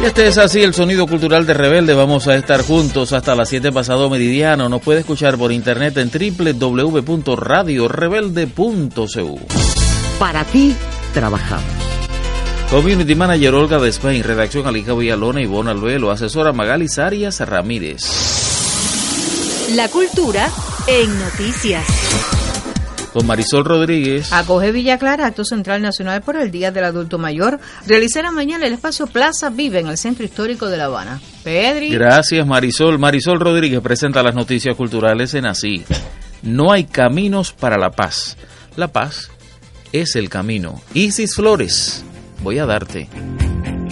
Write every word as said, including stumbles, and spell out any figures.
Y este es así el sonido cultural de Rebelde. Vamos a estar juntos hasta las siete pasado meridiano. Nos puede escuchar por internet en doble u doble u doble u punto radio rebelde punto c u. Para ti, trabajamos. Community Manager Olga Despain, redacción Alija Villalona, Ivonne Alvelo, asesora Magali Arias Ramírez. La cultura en noticias. Con Marisol Rodríguez. Acoge Villa Clara, acto central nacional por el Día del Adulto Mayor. Realizará mañana el espacio Plaza Vive en el Centro Histórico de La Habana. Pedri. Gracias, Marisol. Marisol Rodríguez presenta las noticias culturales en Así. No hay caminos para la paz. La paz es el camino. Isis Flores, voy a darte.